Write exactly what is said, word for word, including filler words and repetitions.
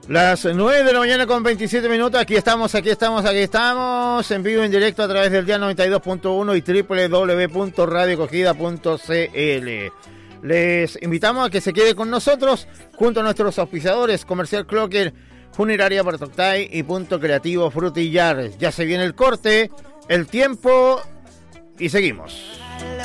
Las nueve de la mañana con veintisiete minutos, aquí estamos, aquí estamos, aquí estamos, en vivo, en directo a través del Dial noventa y dos punto uno y doble u doble u doble u punto radio cogida punto c l. Les invitamos a que se quede con nosotros, junto a nuestros auspiciadores, Comercial Clocker, Funeraria Bartoctay y Punto Creativo Frutillar. Ya se viene el corte, el tiempo y seguimos.